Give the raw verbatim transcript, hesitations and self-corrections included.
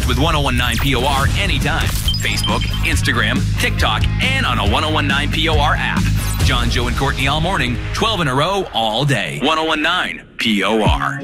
with ten nineteen P O R anytime. Facebook, Instagram, TikTok, and on a ten nineteen P O R app. John, Joe, and Courtney all morning, twelve in a row all day. ten nineteen P O R.